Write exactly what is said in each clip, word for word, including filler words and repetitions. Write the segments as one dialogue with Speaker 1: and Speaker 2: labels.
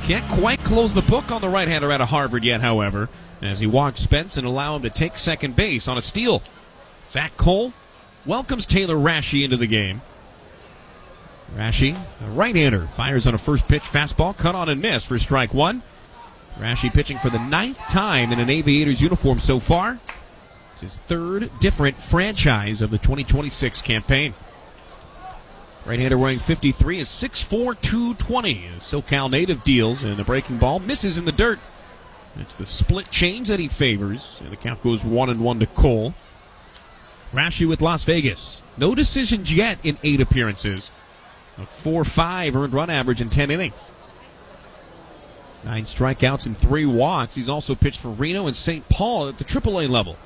Speaker 1: Can't quite close the book on the right-hander out of Harvard yet, however, as he walks Spence and allow him to take second base on a steal. Zach Cole welcomes Taylor Rashi into the game. Rashi, a right-hander, fires on a first pitch fastball, cut on and missed for strike one. Rashi pitching for the ninth time in an Aviators uniform so far. It's his third different franchise of the twenty twenty-six campaign. Right-hander wearing fifty-three is six four, two twenty. As SoCal native deals, and the breaking ball misses in the dirt. It's the split change that he favors, and the count goes one and one to Cole. Rashi with Las Vegas. No decisions yet in eight appearances. A four five earned run average in ten innings. Nine strikeouts and three walks. He's also pitched for Reno and Saint Paul at the triple A level.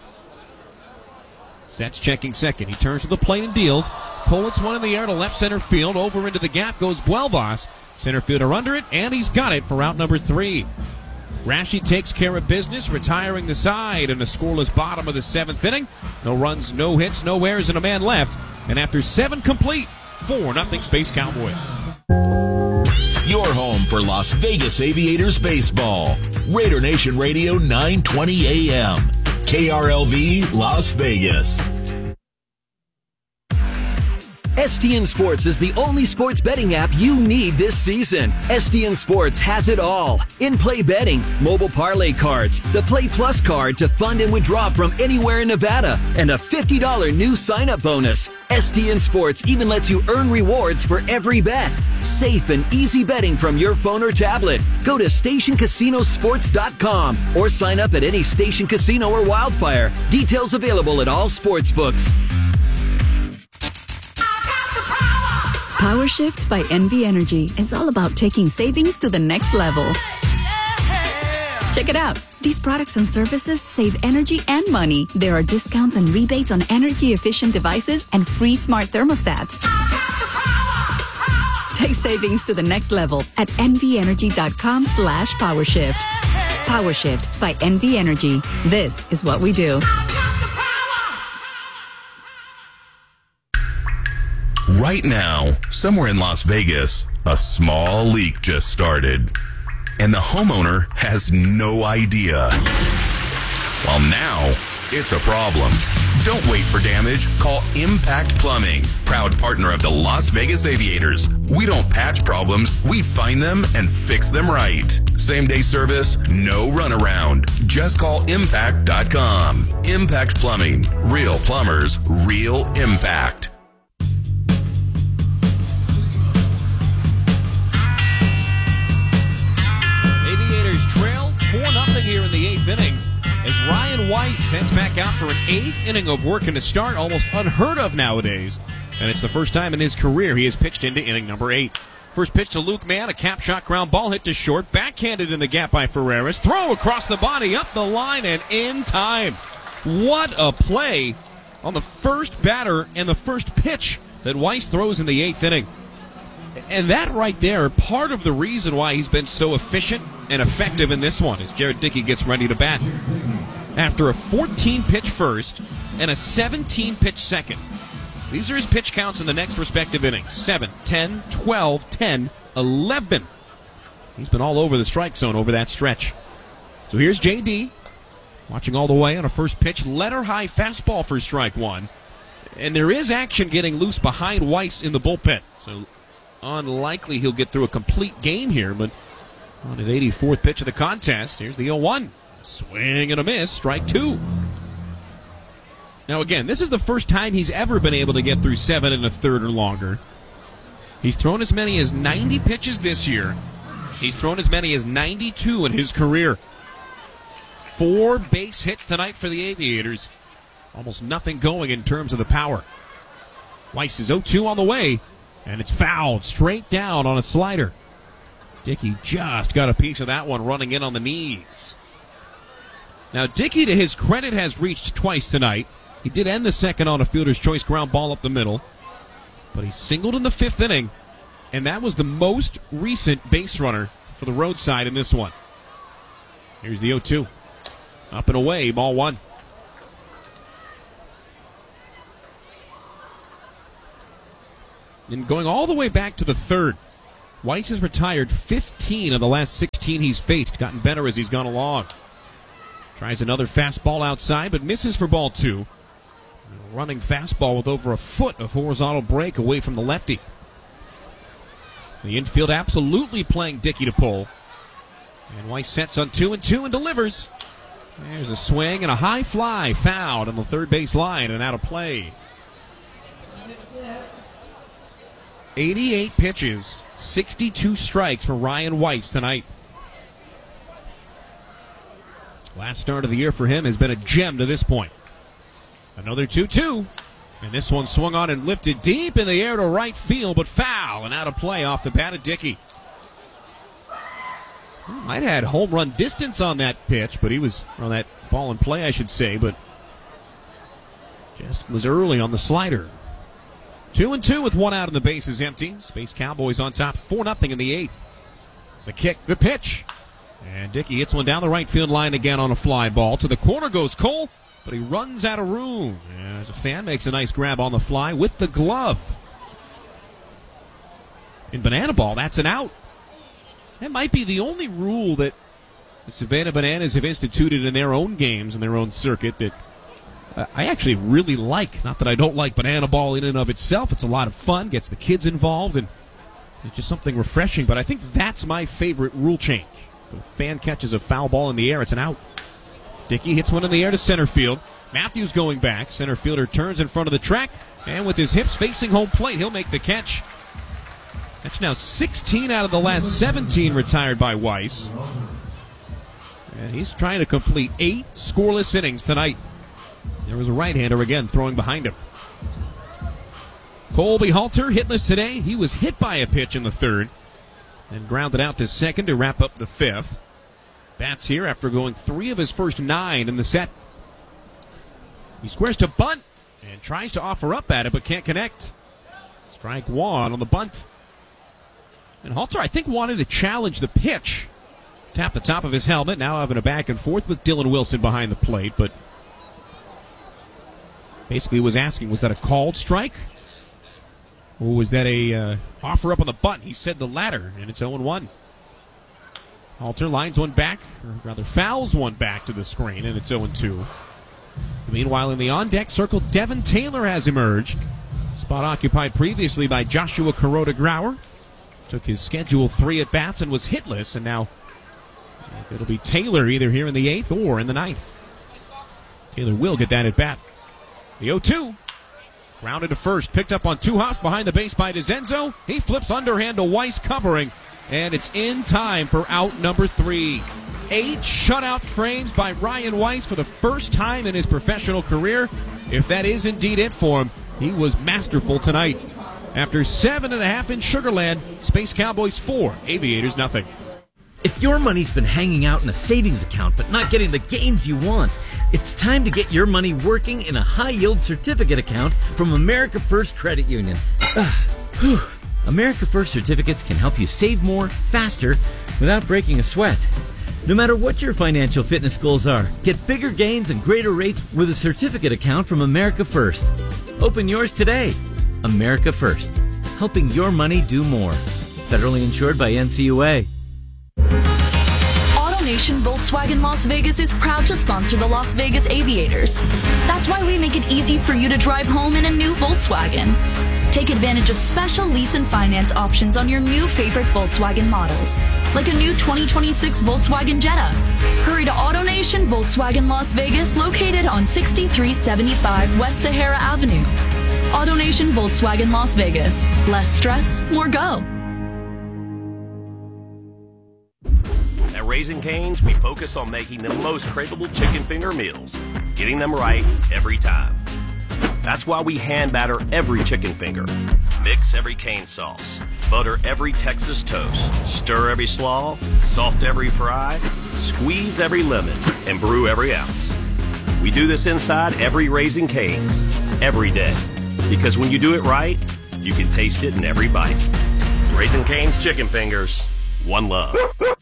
Speaker 1: Sets checking second. He turns to the plate and deals. Cole hits one in the air to left center field. Over into the gap goes Buelvas. Center fielder under it, and he's got it for out number three. Rashi takes care of business, retiring the side in a scoreless bottom of the seventh inning. No runs, no hits, no errors, and a man left. And after seven complete, four nothing Space Cowboys.
Speaker 2: Your home for Las Vegas Aviators baseball. Raider Nation Radio nine twenty A M. K R L V Las Vegas.
Speaker 3: S T N Sports is the only sports betting app you need this season. S T N Sports has it all. In-play betting, mobile parlay cards, the Play Plus card to fund and withdraw from anywhere in Nevada, and a fifty dollars new sign-up bonus. S T N Sports even lets you earn rewards for every bet. Safe and easy betting from your phone or tablet. Go to station casino sports dot com or sign up at any Station Casino or Wildfire. Details available at all sports books.
Speaker 4: Power Shift by N V Energy is all about taking savings to the next level. Check it out. These products and services save energy and money. There are discounts and rebates on energy-efficient devices and free smart thermostats. Take savings to the next level at nvenergy.com slash powershift. PowerShift by N V Energy. This is what we do.
Speaker 2: Right now, somewhere in Las Vegas, a small leak just started, and the homeowner has no idea. Well, now, it's a problem. Don't wait for damage. Call Impact Plumbing, proud partner of the Las Vegas Aviators. We don't patch problems, we find them and fix them right. Same-day service, no runaround. Just call impact dot com. Impact Plumbing. Real plumbers, real impact.
Speaker 1: four nothing here in the eighth inning as Ryan Weiss heads back out for an eighth inning of work in a start, almost unheard of nowadays. And it's the first time in his career he has pitched into inning number eight. First pitch to Luke Mann, a cap shot ground ball hit to short, backhanded in the gap by Ferreras. Throw across the body, up the line, and in time. What a play on the first batter and the first pitch that Weiss throws in the eighth inning. And that right there, part of the reason why he's been so efficient and effective in this one, as Jared Dickey gets ready to bat. After a fourteen-pitch first and a seventeen-pitch second. These are his pitch counts in the next respective innings. seven, ten, twelve, ten, eleven. He's been all over the strike zone over that stretch. So here's J D, watching all the way on a first pitch, letter-high fastball for strike one. And there is action getting loose behind Weiss in the bullpen. So unlikely he'll get through a complete game here, but on his eighty-fourth pitch of the contest, here's the oh one. Swing and a miss, strike two. Now again, this is the first time he's ever been able to get through seven and a third or longer. He's thrown as many as ninety pitches this year. He's thrown as many as ninety-two in his career. Four base hits tonight for the Aviators. Almost nothing going in terms of the power. Weiss is oh two on the way. And it's fouled straight down on a slider. Dickey just got a piece of that one running in on the knees. Now, Dickey, to his credit, has reached twice tonight. He did end the second on a fielder's choice ground ball up the middle. But he singled in the fifth inning, and that was the most recent base runner for the roadside in this one. Here's the oh two. Up and away, ball one. And going all the way back to the third, Weiss has retired fifteen of the last sixteen sixteen he's faced. Gotten better as he's gone along. Tries another fastball outside, but misses for ball two. A running fastball with over a foot of horizontal break away from the lefty. The infield absolutely playing Dickey to pull. And Weiss sets on two and two and delivers. There's a swing and a high fly fouled on the third base line and out of play. eighty-eight pitches, sixty-two strikes for Ryan Weiss tonight. Last start of the year for him has been a gem to this point. Another two two. And this one swung on and lifted deep in the air to right field, but foul and out of play off the bat of Dickey. Might have had home run distance on that pitch, but he was on that ball in play, I should say, but just was early on the slider. Two and two with one out and the base is empty. Space Cowboys on top, four nothing in the eighth. The kick, the pitch. And Dickey hits one down the right field line again on a fly ball. To the corner goes Cole, but he runs out of room. As a fan makes a nice grab on the fly with the glove. In Banana Ball, that's an out. That might be the only rule that the Savannah Bananas have instituted in their own games and their own circuit that uh, I actually really like. Not that I don't like Banana Ball in and of itself. It's a lot of fun, gets the kids involved, and it's just something refreshing. But I think that's my favorite rule change. If a fan catches a foul ball in the air, it's an out. Dickey hits one in the air to center field. Matthews going back. Center fielder turns in front of the track, and with his hips facing home plate, he'll make the catch. That's now sixteen out of the last seventeen retired by Weiss. And he's trying to complete eight scoreless innings tonight. There was a right-hander again throwing behind him. Colby Halter hitless today. He was hit by a pitch in the third and grounded out to second to wrap up the fifth. Bats here after going three of his first nine in the set. He squares to bunt and tries to offer up at it but can't connect. Strike one on the bunt. And Halter, I think, wanted to challenge the pitch. Tap the top of his helmet, now having a back and forth with Dylan Wilson behind the plate, but basically was asking, was that a called strike? Or was that a uh, offer up on the bunt? He said the latter, and it's oh and one. Halter lines one back, or rather fouls one back to the screen, and it's oh and two. Meanwhile, in the on-deck circle, Devin Taylor has emerged. Spot occupied previously by Joshua Kuroda-Grauer. Took his schedule three at-bats and was hitless, and now it'll be Taylor either here in the eighth or in the ninth. Taylor will get that at-bat. The oh two. Grounded to first, picked up on two hops behind the base by DeZenzo. He flips underhand to Weiss covering, and it's in time for out number three. Eight shutout frames by Ryan Weiss for the first time in his professional career. If that is indeed it for him, he was masterful tonight. After seven and a half in Sugarland, Space Cowboys four, Aviators nothing.
Speaker 5: If your money's been hanging out in a savings account but not getting the gains you want, it's time to get your money working in a high-yield certificate account from America First Credit Union. Ugh, America First certificates can help you save more, faster, without breaking a sweat. No matter what your financial fitness goals are, get bigger gains and greater rates with a certificate account from America First. Open yours today. America First, helping your money do more. Federally insured by N C U A.
Speaker 6: AutoNation Volkswagen Las Vegas is proud to sponsor the Las Vegas Aviators. That's why we make it easy for you to drive home in a new Volkswagen. Take advantage of special lease and finance options on your new favorite Volkswagen models, like a new twenty twenty-six Volkswagen Jetta. Hurry to AutoNation Volkswagen Las Vegas, located on sixty-three seventy-five West Sahara Avenue. AutoNation Volkswagen Las Vegas. Less stress, more go.
Speaker 7: At Raising Cane's, we focus on making the most craveable chicken finger meals, getting them right every time. That's why we hand batter every chicken finger, mix every cane sauce, butter every Texas toast, stir every slaw, salt every fry, squeeze every lemon, and brew every ounce. We do this inside every Raising Cane's, every day. Because when you do it right, you can taste it in every bite. Raising Cane's Chicken Fingers, one love.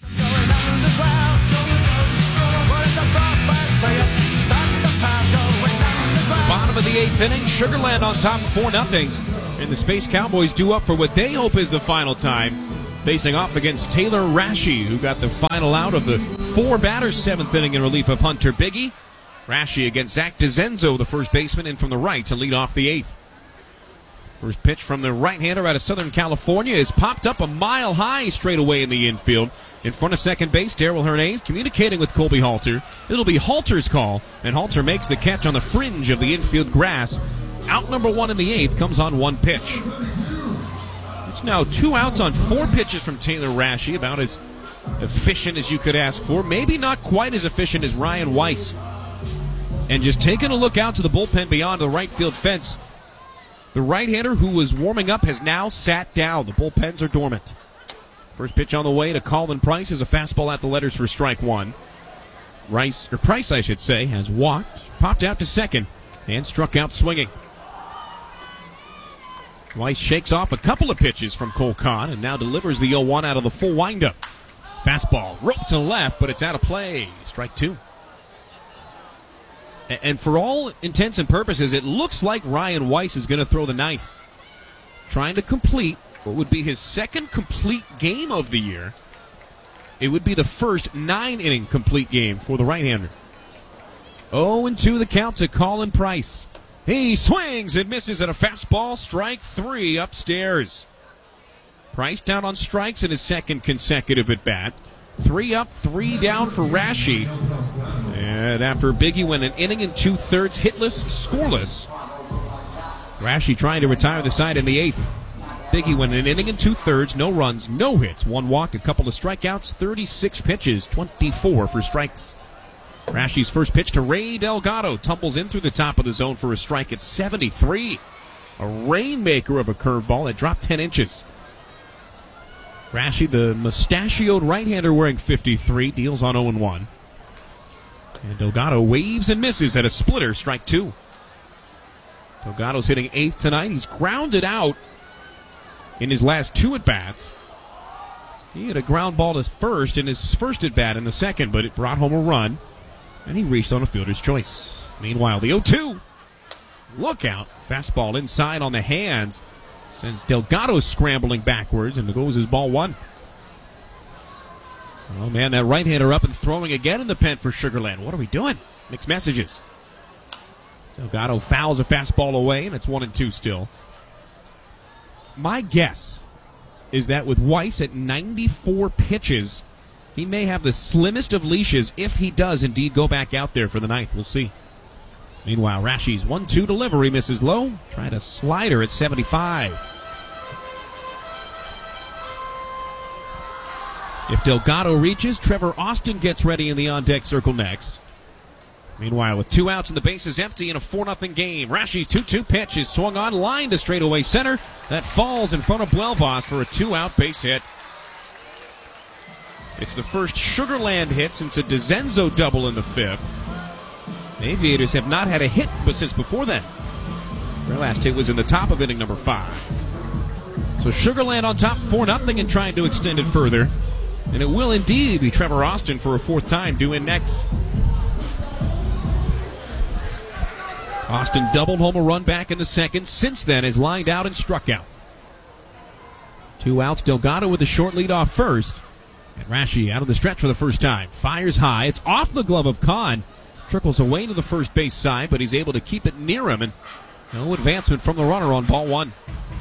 Speaker 1: Bottom of the eighth inning, Sugarland on top four nothing. And the Space Cowboys due up for what they hope is the final time. facing off against Taylor Rashi, who got the final out of the four batters, seventh inning in relief of Hunter Biggie. Rashi against Zach DeZenzo, the first baseman, in from the right to lead off the eighth. First pitch from the right-hander out of Southern California is popped up a mile high straight away in the infield. In front of second base, Darrell Hernandez communicating with Colby Halter. It'll be Halter's call, and Halter makes the catch on the fringe of the infield grass. Out number one in the eighth comes on one pitch. It's now two outs on four pitches from Taylor Rashi, about as efficient as you could ask for. Maybe not quite as efficient as Ryan Weiss. And just taking a look out to the bullpen beyond the right field fence, the right-hander who was warming up has now sat down. The bullpens are dormant. First pitch on the way to Colin Price is a fastball at the letters for strike one. Rice, or Price, I should say, has walked, popped out to second, and struck out swinging. Weiss shakes off a couple of pitches from Cole Kahn and now delivers the oh one out of the full windup. Fastball roped to left, but it's out of play. Strike two. And for all intents and purposes, it looks like Ryan Weiss is going to throw the ninth, trying to complete what would be his second complete game of the year. It would be the first nine-inning complete game for the right-hander. oh and two the count to Colin Price. He swings and misses at a fastball, strike three upstairs. Price down on strikes in his second consecutive at-bat. Three up, three down for Rashi. And after Biggie went an inning and two-thirds hitless, scoreless, Rashi trying to retire the side in the eighth. Biggie went an inning and two-thirds, no runs, no hits, one walk, a couple of strikeouts, thirty-six pitches, twenty-four for strikes. Rashi's first pitch to Ray Delgado tumbles in through the top of the zone for a strike at seventy-three. A rainmaker of a curveball that dropped ten inches. Rashi, the mustachioed right-hander wearing fifty-three, deals on oh and one. And Delgado waves and misses at a splitter, strike two. Delgado's hitting eighth tonight. He's grounded out in his last two at-bats. He had a ground ball to first in his first at-bat in the second, but it brought home a run, and he reached on a fielder's choice. Meanwhile, the oh two. Look out. Fastball inside on the hands. Sends Delgado scrambling backwards, and it goes as ball one. Oh, man, that right-hander up and throwing again in the pen for Sugarland. What are we doing? Mixed messages. Delgado fouls a fastball away, and it's one and two still. My guess is that with Weiss at ninety-four pitches, he may have the slimmest of leashes if he does indeed go back out there for the ninth. We'll see. Meanwhile, Rashi's one two delivery misses low. Trying a slider at seventy-five. If Delgado reaches, Trevor Austin gets ready in the on-deck circle next. Meanwhile, with two outs and the bases empty in a four nothing game, Rashi's two two pitch is swung on line to straightaway center. That falls in front of Buelvas for a two-out base hit. It's the first Sugarland hit since a DeZenzo double in the fifth. The Aviators have not had a hit but since before then. Their last hit was in the top of inning number five. So Sugarland on top four nothing and trying to extend it further. And it will indeed be Trevor Austin for a fourth time due in next. Austin doubled home a run back in the second. Since then has lined out and struck out. Two outs, Delgado with a short lead off first. And Rashi out of the stretch for the first time. Fires high. It's off the glove of Kahn. Trickles away to the first base side, but he's able to keep it near him. And no advancement from the runner on ball one.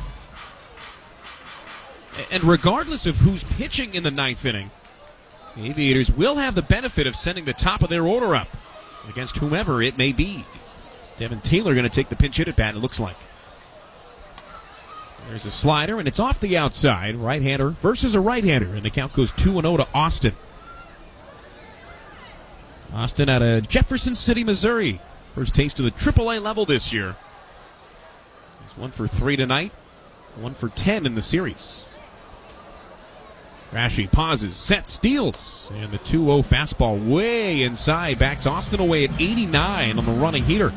Speaker 1: And regardless of who's pitching in the ninth inning, the Aviators will have the benefit of sending the top of their order up against whomever it may be. Devin Taylor going to take the pinch hit at bat, it looks like. There's a slider, and it's off the outside. Right-hander versus a right-hander, and the count goes two and oh to Austin. Austin out of Jefferson City, Missouri. First taste of the triple A level this year. He's one for three tonight, one for ten in the series. Rashi pauses, sets, steals, and the two oh fastball way inside backs Austin away at eighty-nine on the running heater.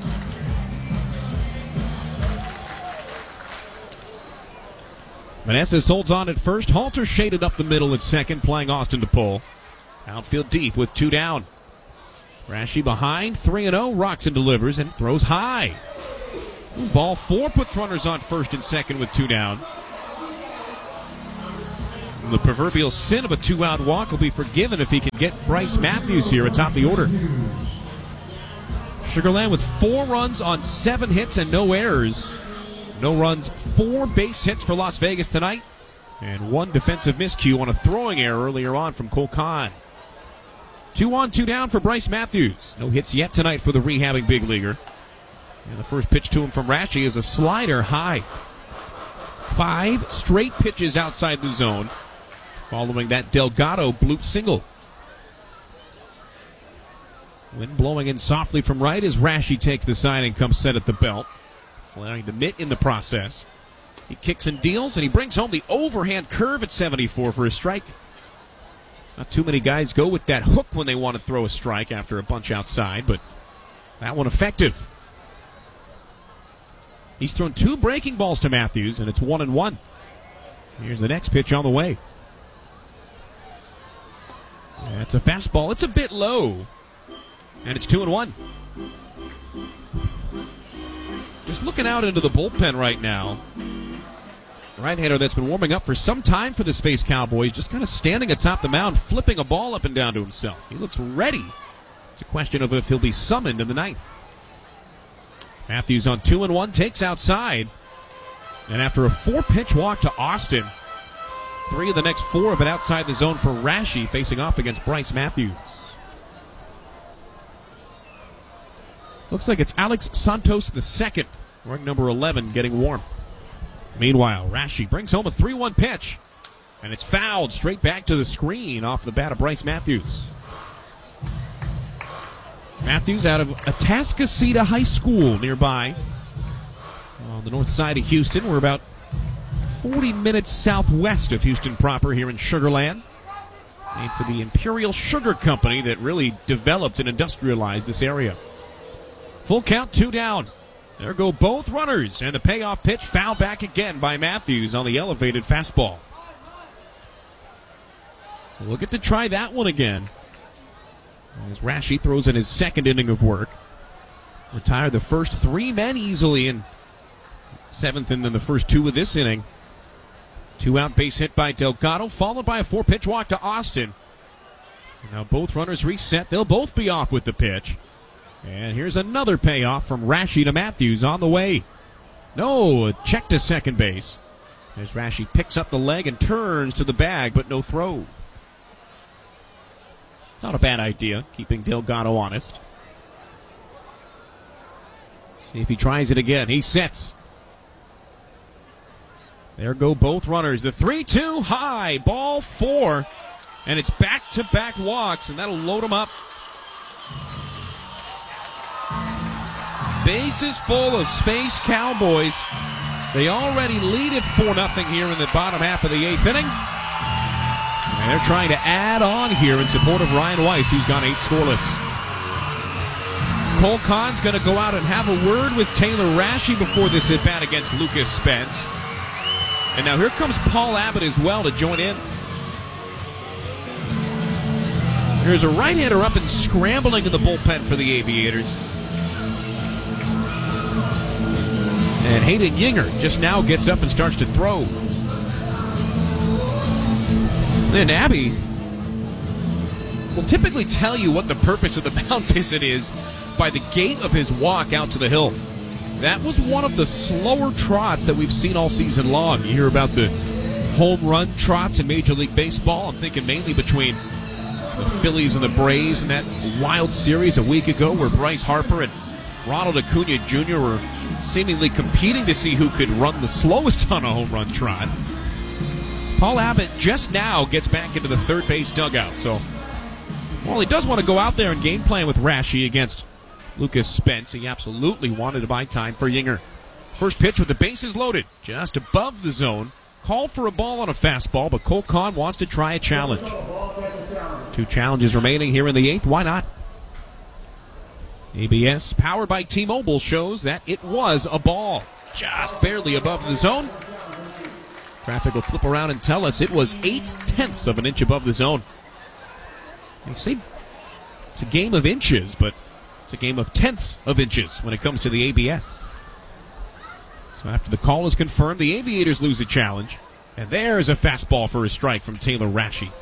Speaker 1: Meneses holds on at first. Halter shaded up the middle at second, playing Austin to pull. Outfield deep with two down. Rashi behind, three and oh, rocks and delivers, and throws high. Ball four puts runners on first and second with two down. The proverbial sin of a two-out walk will be forgiven if he can get Bryce Matthews here atop the order. Sugar Land with four runs on seven hits and no errors. No runs, four base hits for Las Vegas tonight, and one defensive miscue on a throwing error earlier on from Cole Kahn. Two on, two down for Bryce Matthews. No hits yet tonight for the rehabbing big leaguer. And the first pitch to him from Rashi is a slider high. Five straight pitches outside the zone, following that Delgado bloop single. Wind blowing in softly from right as Rashi takes the side and comes set at the belt, flaring the mitt in the process. He kicks and deals, and he brings home the overhand curve at seventy-four for a strike. Not too many guys go with that hook when they want to throw a strike after a bunch outside, but that one effective. He's thrown two breaking balls to Matthews, and it's one and one. Here's the next pitch on the way. That's a fastball. It's a bit low, and it's two and one. Just looking out into the bullpen right now. Right-hander that's been warming up for some time for the Space Cowboys, just kind of standing atop the mound, flipping a ball up and down to himself. He looks ready. It's a question of if he'll be summoned in the ninth. Matthews on two and one takes outside, and after a four-pitch walk to Austin, three of the next four have been outside the zone for Rashi, facing off against Bryce Matthews. Looks like it's Alex Santos the second, wearing number eleven, getting warm. Meanwhile, Rashi brings home a three one pitch, and it's fouled straight back to the screen off the bat of Bryce Matthews. Matthews out of Atascocita High School nearby on the north side of Houston. We're about forty minutes southwest of Houston proper here in Sugar Land. Named for the Imperial Sugar Company that really developed and industrialized this area. Full count, two down. There go both runners, and the payoff pitch fouled back again by Matthews on the elevated fastball. We'll get to try that one again, as Rashi throws in his second inning of work. Retired the first three men easily in seventh and then the first two of this inning. Two-out base hit by Delgado, followed by a four-pitch walk to Austin. And now both runners reset. They'll both be off with the pitch. And here's another payoff from Rashi to Matthews on the way. No, a check to second base, as Rashi picks up the leg and turns to the bag, but no throw. Not a bad idea, keeping Delgado honest. See if he tries it again. He sets. There go both runners. The three two high, ball four, and it's back-to-back walks, and that'll load him up. Bases full of Space Cowboys. They already lead it four nothing here in the bottom half of the eighth inning. And they're trying to add on here in support of Ryan Weiss, who's gone eight scoreless. Cole Kahn's going to go out and have a word with Taylor Rashi before this at-bat against Lucas Spence. And now here comes Paul Abbott as well to join in. There's a right-hander up and scrambling in the bullpen for the Aviators. And Hayden Yinger just now gets up and starts to throw. And Abby will typically tell you what the purpose of the mound visit is by the gait of his walk out to the hill. That was one of the slower trots that we've seen all season long. You hear about the home run trots in Major League Baseball. I'm thinking mainly between the Phillies and the Braves in that wild series a week ago where Bryce Harper and Ronald Acuna Junior were seemingly competing to see who could run the slowest on a home run trot. Paul Abbott just now gets back into the third base dugout. So, while he does want to go out there and game plan with Rashi against Lucas Spence, he absolutely wanted to buy time for Yinger. First pitch with the bases loaded, just above the zone. Called for a ball on a fastball, but Cole Kahn wants to try a challenge. Two challenges remaining here in the eighth. Why not? A B S, powered by T-Mobile, shows that it was a ball. Just barely above the zone. Traffic will flip around and tell us it was eight-tenths of an inch above the zone. They say it's a game of inches, but it's a game of tenths of inches when it comes to the A B S. So after the call is confirmed, the Aviators lose a challenge. And there's a fastball for a strike from Taylor Rashi.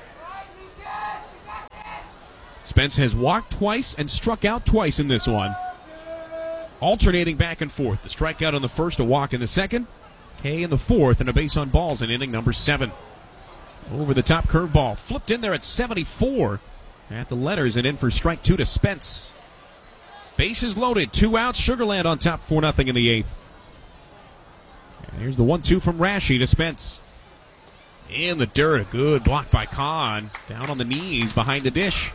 Speaker 1: Spence has walked twice and struck out twice in this one. Alternating back and forth. The strikeout in the first, a walk in the second. K in the fourth, and a base on balls in inning number seven. Over the top curveball. Flipped in there at seventy-four. At the letters and in for strike two to Spence. Bases loaded. Two outs. Sugarland on top four nothing in the eighth. And here's the one two from Rashi to Spence. In the dirt. A good block by Kahn. Down on the knees behind the dish.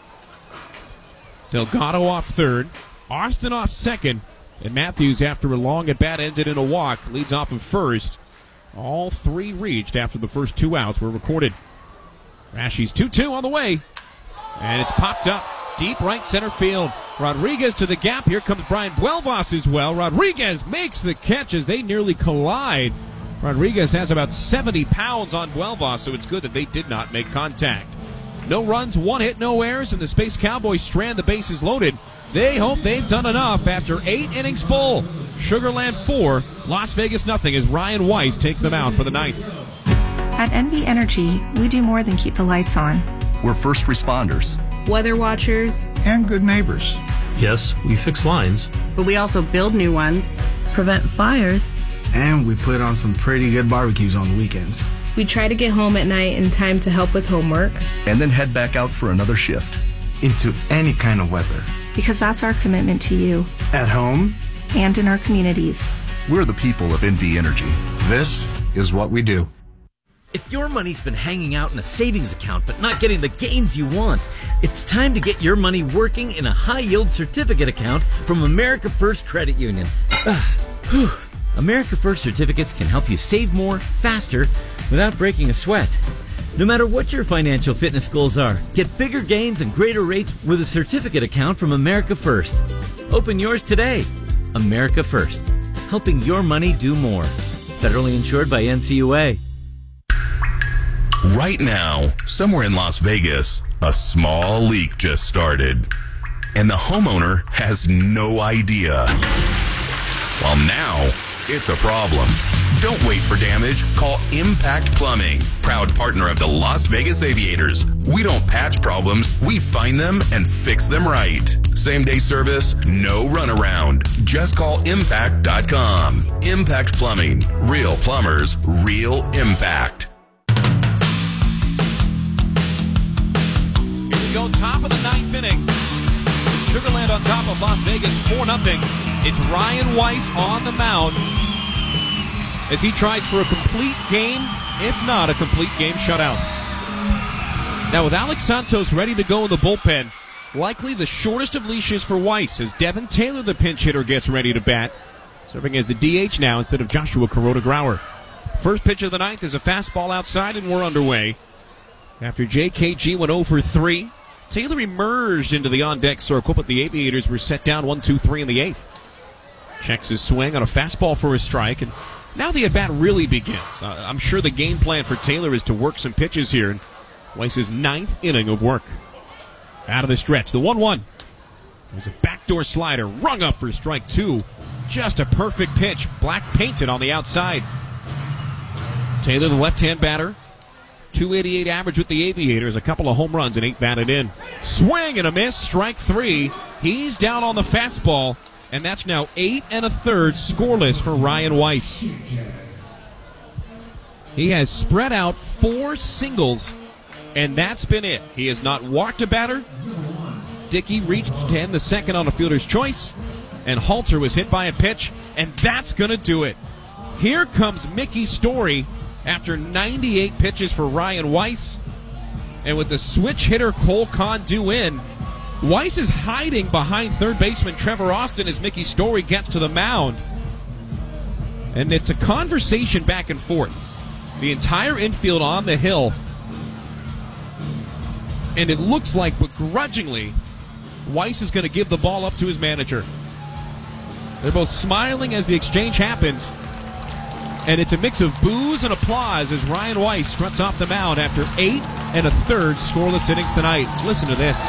Speaker 1: Delgado off third. Austin off second. And Matthews, after a long at bat, ended in a walk, leads off of first. All three reached after the first two outs were recorded. Rashi's two two on the way. And it's popped up deep right center field. Rodriguez to the gap. Here comes Brian Buelvas as well. Rodriguez makes the catch as they nearly collide. Rodriguez has about seventy pounds on Buelvas, so it's good that they did not make contact. No runs, one hit, no errors, and the Space Cowboys strand the bases loaded. They hope they've done enough after eight innings full. Sugarland four, Las Vegas nothing as Ryan Weiss takes them out for the ninth.
Speaker 8: At N V Energy, we do more than keep the lights on.
Speaker 9: We're first responders,
Speaker 10: weather watchers,
Speaker 11: and good neighbors.
Speaker 12: Yes, we fix lines,
Speaker 10: but we also build new ones,
Speaker 13: prevent fires,
Speaker 11: and we put on some pretty good barbecues on the weekends.
Speaker 10: We try to get home at night in time to help with homework,
Speaker 9: and then head back out for another shift.
Speaker 11: Into any kind of weather.
Speaker 8: Because that's our commitment to you.
Speaker 11: At home.
Speaker 8: And in our communities.
Speaker 9: We're the people of N V Energy.
Speaker 11: This is what we do.
Speaker 5: If your money's been hanging out in a savings account but not getting the gains you want, it's time to get your money working in a high-yield certificate account from America First Credit Union. Ugh, whew. America First certificates can help you save more, faster, without breaking a sweat. No matter what your financial fitness goals are, get bigger gains and greater rates with a certificate account from America First. Open yours today. America First, helping your money do more. Federally insured by N C U A.
Speaker 2: Right now, somewhere in Las Vegas, a small leak just started. And the homeowner has no idea. Well, now it's a problem. Don't wait for damage. Call Impact Plumbing, proud partner of the Las Vegas Aviators. We don't patch problems. We find them and fix them right. Same-day service, no runaround. Just call impact dot com. Impact Plumbing. Real plumbers, real impact.
Speaker 1: Here we go, top of the ninth inning. Sugarland on top of Las Vegas, four nothing. It's Ryan Weiss on the mound as he tries for a complete game, if not a complete game shutout. Now with Alex Santos ready to go in the bullpen, likely the shortest of leashes for Weiss as Devin Taylor, the pinch hitter, gets ready to bat, serving as the D H now instead of Joshua Kuroda-Grauer. First pitch of the ninth is a fastball outside, and we're underway. After J K G went oh for three, Taylor emerged into the on-deck circle, but the Aviators were set down one two three in the eighth. Checks his swing on a fastball for a strike, and now the at-bat really begins. Uh, I'm sure the game plan for Taylor is to work some pitches here in Weiss's ninth inning of work. Out of the stretch, the one one. There's a backdoor slider, rung up for strike two. Just a perfect pitch, black painted on the outside. Taylor, the left-hand batter, two eighty-eight average with the Aviators, a couple of home runs and eight batted in. Swing and a miss, strike three. He's down on the fastball. And that's now eight and a third scoreless for Ryan Weiss. He has spread out four singles, and that's been it. He has not walked a batter. Dickey reached to end the second on a fielder's choice, and Halter was hit by a pitch, and that's going to do it. Here comes Mickey Story after ninety-eight pitches for Ryan Weiss, and with the switch hitter Cole Kahn due in, Weiss is hiding behind third baseman Trevor Austin as Mickey Story gets to the mound. And it's a conversation back and forth. The entire infield on the hill. And it looks like, begrudgingly, Weiss is going to give the ball up to his manager. They're both smiling as the exchange happens. And it's a mix of boos and applause as Ryan Weiss struts off the mound after eight and a third scoreless innings tonight. Listen to this.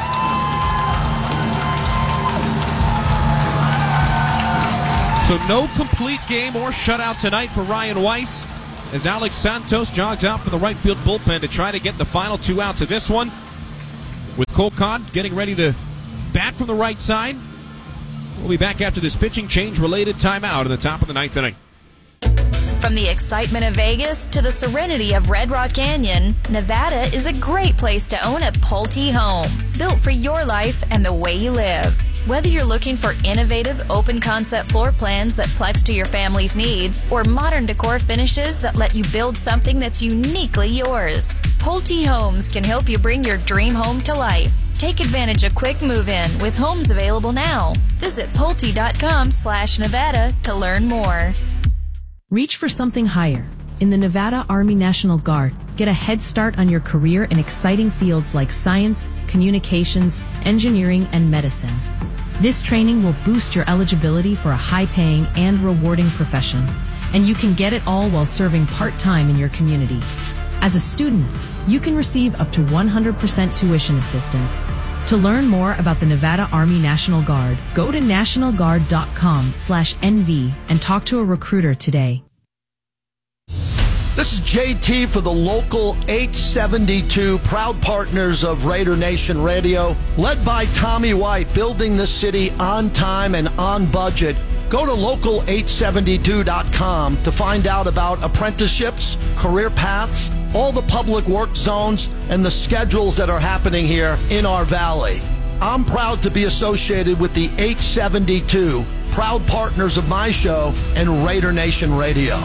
Speaker 1: So no complete game or shutout tonight for Ryan Weiss. as Alex Santos jogs out for the right field bullpen to try to get the final two outs of this one. With Cole Kahn getting ready to bat from the right side. We'll be back after this pitching change-related timeout in the top of the ninth inning.
Speaker 6: From the excitement of Vegas to the serenity of Red Rock Canyon, Nevada is a great place to own a Pulte home, built for your life and the way you live. Whether you're looking for innovative, open-concept floor plans that flex to your family's needs, or modern decor finishes that let you build something that's uniquely yours, Pulte Homes can help you bring your dream home to life. Take advantage of quick move-in with homes available now. Visit Pulte.com slash Nevada to learn more.
Speaker 13: Reach for something higher. In the Nevada Army National Guard, get a head start on your career in exciting fields like science, communications, engineering, and medicine. This training will boost your eligibility for a high-paying and rewarding profession, and you can get it all while serving part-time in your community. As a student, you can receive up to one hundred percent tuition assistance. To learn more about the Nevada Army National Guard, go to national guard dot com slash N V and talk to a recruiter today.
Speaker 14: This is J T for the local eight seventy-two, proud partners of Raider Nation Radio, led by Tommy White, building the city on time and on budget. Go to local eight seventy-two dot com to find out about apprenticeships, career paths, all the public work zones, and the schedules that are happening here in our valley. I'm proud to be associated with the eight seventy-two, proud partners of my show and Raider Nation Radio.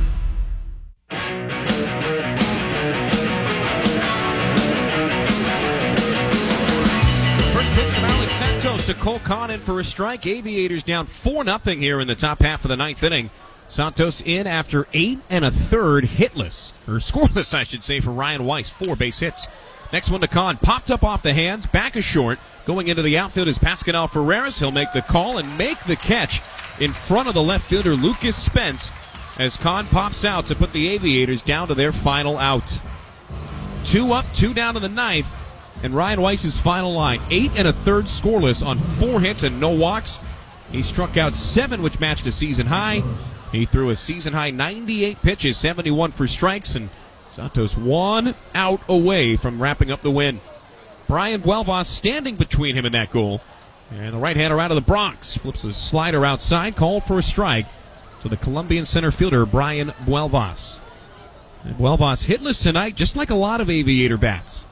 Speaker 1: Santos to Cole Kahn in for a strike. Aviators down four nothing here in the top half of the ninth inning. Santos in after eight and a third, hitless, or scoreless, I should say, for Ryan Weiss. Four base hits. Next one to Kahn. Popped up off the hands, back a short. Going into the outfield is Pascal Ferreras. He'll make the call and make the catch in front of the left fielder, Lucas Spence, as Kahn pops out to put the Aviators down to their final out. Two up, two down in the ninth. And Ryan Weiss's final line, eight and a third scoreless on four hits and no walks. He struck out seven, which matched a season high. He threw a season high ninety-eight pitches, seventy-one for strikes, and Santos one out away from wrapping up the win. Brian Buelvas standing between him and that goal. And the right-hander out of the Bronx flips a slider outside, called for a strike to the Colombian center fielder, Brian Buelvas. And Buelvas hitless tonight, just like a lot of Aviator bats.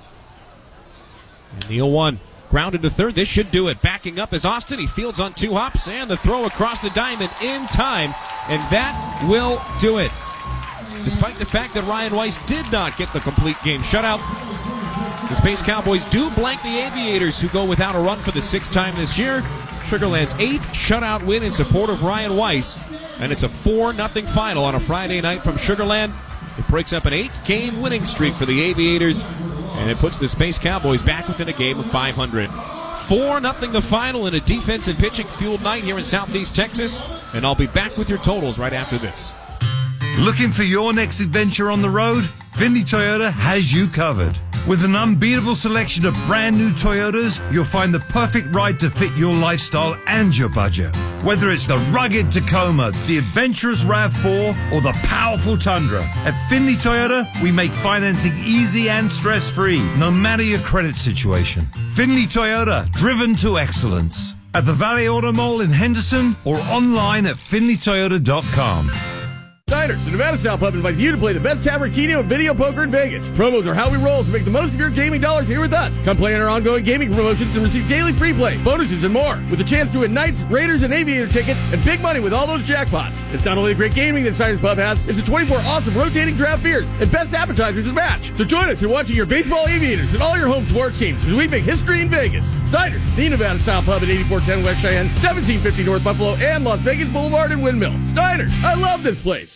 Speaker 1: And the oh one grounded to third. This should do it. Backing up is Austin. He fields on two hops, and the throw across the diamond in time. And that will do it. Despite the fact that Ryan Weiss did not get the complete game shutout, the Space Cowboys do blank the Aviators, who go without a run for the sixth time this year. Sugar Land's eighth shutout win in support of Ryan Weiss. And it's a four nothing final on a Friday night from Sugar Land. It breaks up an eight-game winning streak for the Aviators, and it puts the Space Cowboys back within a game of five hundred. four nothing the final in a defense and pitching fueled night here in Southeast Texas. And I'll be back with your totals right after this.
Speaker 15: Looking for your next adventure on the road? Findlay Toyota has you covered. With an unbeatable selection of brand new Toyotas, you'll find the perfect ride to fit your lifestyle and your budget. Whether it's the rugged Tacoma, the adventurous RAV four, or the powerful Tundra, at Findlay Toyota, we make financing easy and stress-free, no matter your credit situation. Findlay Toyota, driven to excellence. At the Valley Auto Mall in Henderson, or online at findlay toyota dot com.
Speaker 16: Diners, the Nevada Style Pub invites you to play the best tavern, keno, and video poker in Vegas. Promos are how we roll, so make the most of your gaming dollars here with us. Come play in our ongoing gaming promotions and receive daily free play, bonuses, and more. With a chance to win Knights, Raiders, and Aviator tickets, and big money with all those jackpots. It's not only the great gaming that Diners Pub has, it's the twenty-four awesome rotating draft beers and best appetizers to match. So join us in watching your baseball Aviators and all your home sports teams as we make history in Vegas. Diners, the Nevada Style Pub at eighty-four ten West Cheyenne, seventeen fifty North Buffalo, and Las Vegas Boulevard and Windmill. Diners, I love this place.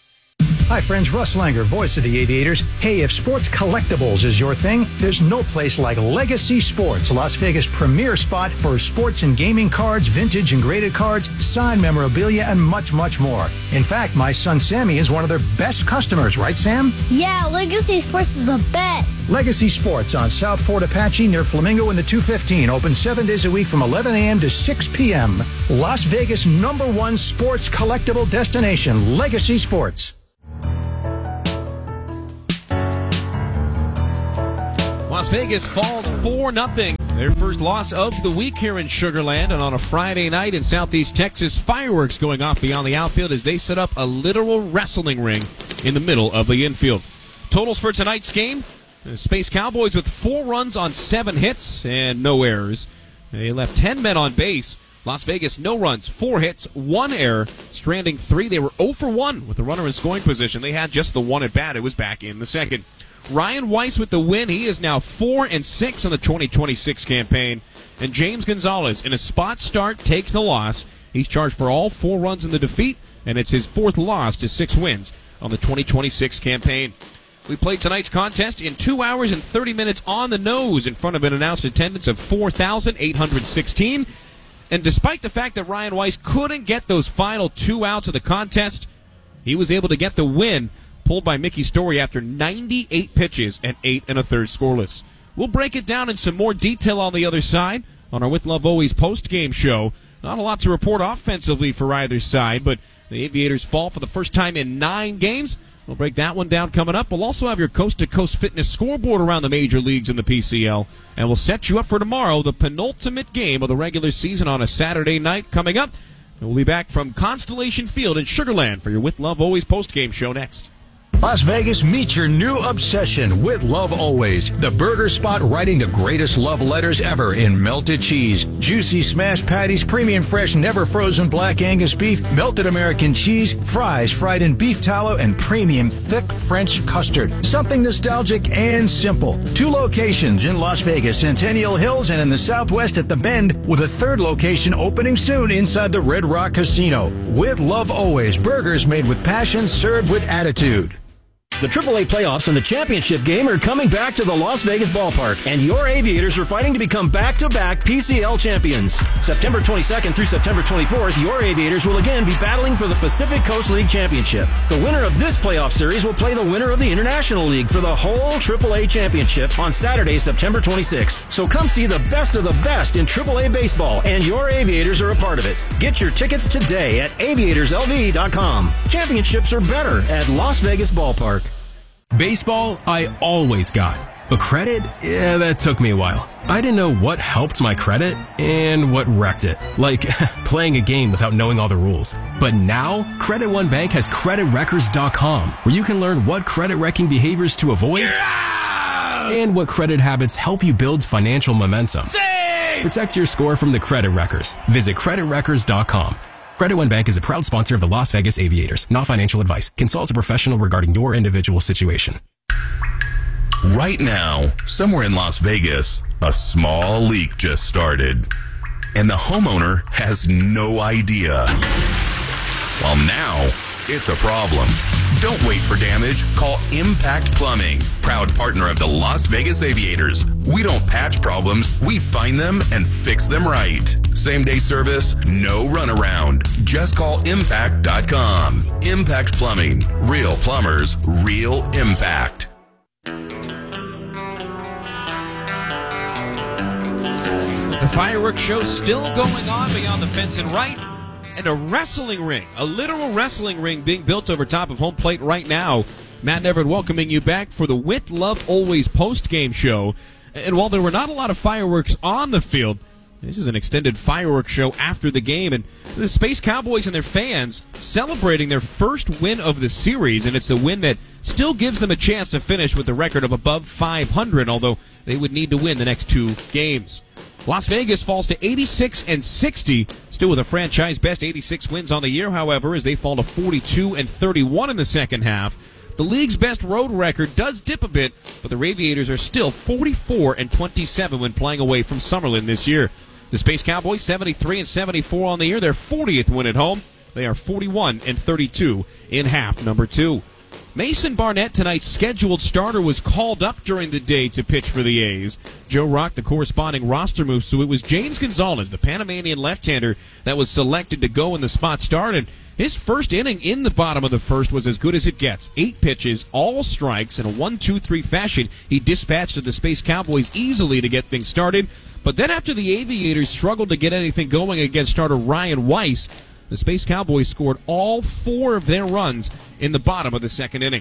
Speaker 17: Hi friends, Russ Langer, voice of the Aviators. Hey, if sports collectibles is your thing, there's no place like Legacy Sports, Las Vegas' premier spot for sports and gaming cards, vintage and graded cards, signed memorabilia, and much, much more. In fact, my son Sammy is one of their best customers, right Sam?
Speaker 18: Yeah, Legacy Sports is the best.
Speaker 17: Legacy Sports on South Fort Apache near Flamingo in the two fifteen, open seven days a week from eleven a.m. to six p.m. Las Vegas' number one sports collectible destination, Legacy Sports.
Speaker 1: Las Vegas falls four nothing. Their first loss of the week here in Sugar Land, and on a Friday night in Southeast Texas, fireworks going off beyond the outfield as they set up a literal wrestling ring in the middle of the infield. Totals for tonight's game, the Space Cowboys with four runs on seven hits and no errors. They left ten men on base. Las Vegas, no runs, four hits, one error, stranding three. They were oh for one with the runner in scoring position. They had just the one at bat. It was back in the second. Ryan Weiss with the win. He is now four and six in the twenty twenty-six campaign. And James Gonzalez, in a spot start, takes the loss. He's charged for all four runs in the defeat, and it's his fourth loss to six wins on the twenty twenty-six campaign. We played tonight's contest in two hours and thirty minutes on the nose in front of an announced attendance of four thousand eight hundred sixteen. And despite the fact that Ryan Weiss couldn't get those final two outs of the contest, he was able to get the win, pulled by Mickey Story after ninety-eight pitches and eight and a third scoreless. We'll break it down in some more detail on the other side on our With Love Always post-game show. Not a lot to report offensively for either side, but the Aviators fall for the first time in nine games. We'll break that one down coming up. We'll also have your coast-to-coast fitness scoreboard around the major leagues in the P C L. And we'll set you up for tomorrow, the penultimate game of the regular season on a Saturday night coming up. And we'll be back from Constellation Field in Sugar Land for your With Love Always post-game show next.
Speaker 17: Las Vegas, meet your new obsession with Love Always. The burger spot writing the greatest love letters ever in melted cheese, juicy smashed patties, premium fresh, never frozen black Angus beef, melted American cheese, fries fried in beef tallow, and premium thick French custard. Something nostalgic and simple. Two locations in Las Vegas, Centennial Hills, and in the Southwest at The Bend, with a third location opening soon inside the Red Rock Casino. With Love Always, burgers made with passion, served with attitude.
Speaker 19: The triple A playoffs and the championship game are coming back to the Las Vegas ballpark, and your Aviators are fighting to become back-to-back P C L champions. September twenty-second through September twenty-fourth, your Aviators will again be battling for the Pacific Coast League Championship. The winner of this playoff series will play the winner of the International League for the whole triple A championship on Saturday, September twenty-sixth. So come see the best of the best in triple A baseball, and your Aviators are a part of it. Get your tickets today at aviators L V dot com. Championships are better at Las Vegas Ballpark.
Speaker 20: Baseball, I always got. But credit, yeah, that took me a while. I didn't know what helped my credit and what wrecked it. Like, playing a game without knowing all the rules. But now, Credit One Bank has credit wreckers dot com, where you can learn what credit wrecking behaviors to avoid and what credit habits help you build financial momentum. Save! Protect your score from the credit wreckers. Visit credit wreckers dot com. Credit One Bank is a proud sponsor of the Las Vegas Aviators. Not financial advice. Consult a professional regarding your individual situation.
Speaker 2: Right now, somewhere in Las Vegas, a small leak just started. And the homeowner has no idea. Well, now, it's a problem. Don't wait for damage. Call Impact Plumbing, proud partner of the Las Vegas Aviators. We don't patch problems. We find them and fix them right. Same day service, no runaround. Just call impact dot com. Impact Plumbing. Real plumbers, real impact.
Speaker 1: The fireworks show still going on beyond the fence and right. And a wrestling ring, a literal wrestling ring being built over top of home plate right now. Matt and Everett welcoming you back for the With Love Always post-game show. And while there were not a lot of fireworks on the field, this is an extended fireworks show after the game. And the Space Cowboys and their fans celebrating their first win of the series. And it's a win that still gives them a chance to finish with a record of above five hundred, although they would need to win the next two games. Las Vegas falls to eighty-six and sixty, still with a franchise best eighty-six wins on the year, however, as they fall to forty-two and thirty-one in the second half. The league's best road record does dip a bit, but the Aviators are still forty-four and twenty-seven when playing away from Summerlin this year. The Space Cowboys seventy-three and seventy-four on the year, their fortieth win at home. They are forty-one and thirty-two in half number two. Mason Barnett, tonight's scheduled starter, was called up during the day to pitch for the A's. Joe rocked the corresponding roster move, so it was James Gonzalez, the Panamanian left-hander, that was selected to go in the spot start. And his first inning in the bottom of the first was as good as it gets. Eight pitches, all strikes, in a one two three fashion. He dispatched the Space Cowboys easily to get things started. But then after the Aviators struggled to get anything going against starter Ryan Weiss, the Space Cowboys scored all four of their runs in the bottom of the second inning.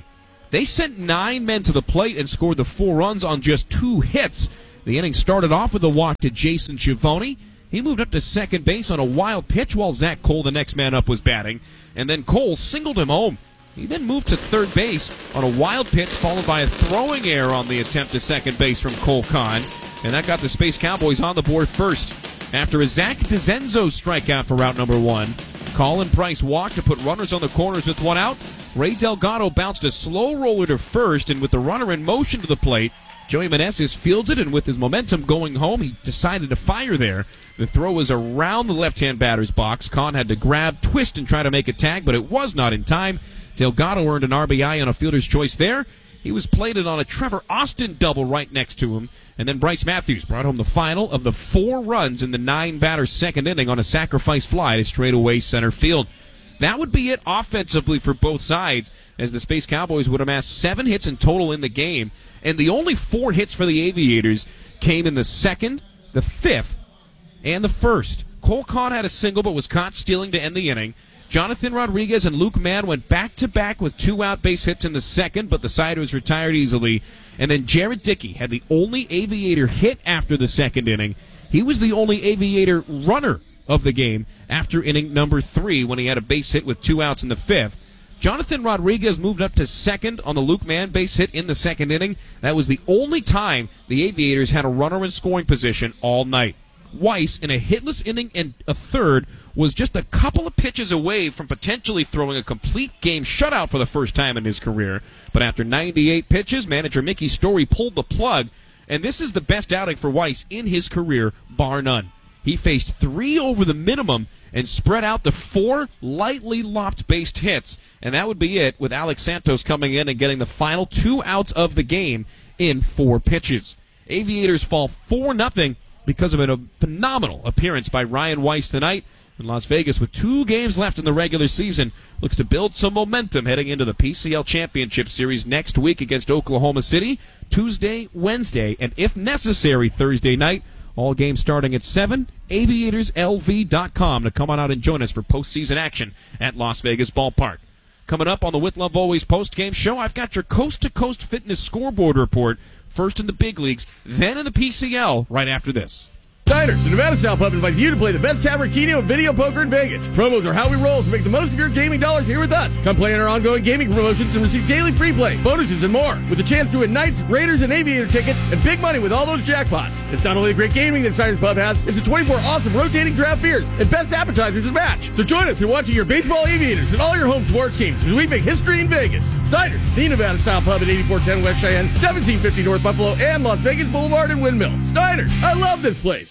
Speaker 1: They sent nine men to the plate and scored the four runs on just two hits. The inning started off with a walk to Jason Schiavone. He moved up to second base on a wild pitch while Zach Cole, the next man up, was batting. And then Cole singled him home. He then moved to third base on a wild pitch, followed by a throwing error on the attempt to second base from Cole Kahn. And that got the Space Cowboys on the board first. After a Zach DeZenzo strikeout for out number one, Colin Price walked to put runners on the corners with one out. Ray Delgado bounced a slow roller to first, and with the runner in motion to the plate, Joey Meneses fielded, and with his momentum going home, he decided to fire there. The throw was around the left-hand batter's box. Kahn had to grab, twist, and try to make a tag, but it was not in time. Delgado earned an R B I on a fielder's choice there. He was plated on a Trevor Austin double right next to him. And then Bryce Matthews brought home the final of the four runs in the nine-batter second inning on a sacrifice fly to straightaway center field. That would be it offensively for both sides, as the Space Cowboys would amass seven hits in total in the game. And the only four hits for the Aviators came in the second, the fifth, and the first. Cole Kahn had a single but was caught stealing to end the inning. Jonathan Rodriguez and Luke Mann went back-to-back with two out-base hits in the second, but the side was retired easily. And then Jared Dickey had the only Aviator hit after the second inning. He was the only Aviator runner of the game after inning number three when he had a base hit with two outs in the fifth. Jonathan Rodriguez moved up to second on the Luke Mann base hit in the second inning. That was the only time the Aviators had a runner in scoring position all night. Weiss, in a hitless inning and a third, was just a couple of pitches away from potentially throwing a complete game shutout for the first time in his career. But after ninety-eight pitches, manager Mickey Story pulled the plug, and this is the best outing for Weiss in his career, bar none. He faced three over the minimum and spread out the four lightly lopped-based hits, and that would be it, with Alex Santos coming in and getting the final two outs of the game in four pitches. Aviators fall four nothing because of a phenomenal appearance by Ryan Weiss tonight. And Las Vegas, with two games left in the regular season, looks to build some momentum heading into the P C L Championship Series next week against Oklahoma City, Tuesday, Wednesday, and if necessary, Thursday night. All games starting at seven. Aviators L V dot com to come on out and join us for postseason action at Las Vegas Ballpark. Coming up on the With Love Always post-game show, I've got your coast-to-coast fitness scoreboard report, first in the big leagues, then in the P C L, right after this.
Speaker 16: Diners, the Nevada Style Pub invites you to play the best tavern keno and video poker in Vegas. Promos are how we roll, so make the most of your gaming dollars here with us. Come play in our ongoing gaming promotions and receive daily free play, bonuses, and more, with a chance to win Knights, Raiders, and Aviator tickets and big money with all those jackpots. It's not only the great gaming that Diners Pub has, it's the twenty-four awesome rotating draft beers and best appetizers to match. So join us in watching your baseball Aviators and all your home sports teams as we make history in Vegas. Diners, the Nevada Style Pub at eighty-four ten West Cheyenne, seventeen fifty North Buffalo, and Las Vegas Boulevard and Windmill. Diners, I love this place.